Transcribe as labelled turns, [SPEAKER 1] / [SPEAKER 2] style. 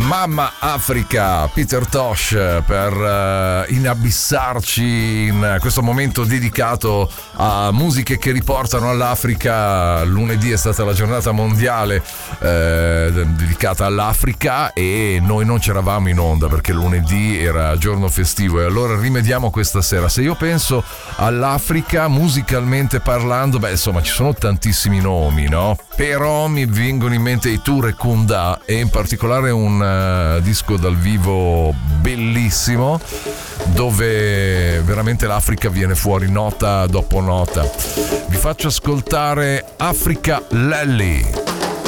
[SPEAKER 1] Mamma Africa, Peter Tosh, per inabissarci in questo momento dedicato a musiche che riportano all'Africa. Lunedì è stata la giornata mondiale dedicata all'Africa e noi non c'eravamo in onda perché lunedì era giorno festivo, e allora rimediamo questa sera. Se io penso all'Africa musicalmente parlando, beh insomma ci sono tantissimi nomi, no? Però mi vengono in mente i Toure Kunda, e in particolare un disco dal vivo bellissimo dove veramente l'Africa viene fuori nota dopo nota. Vi faccio ascoltare Africa Lelly.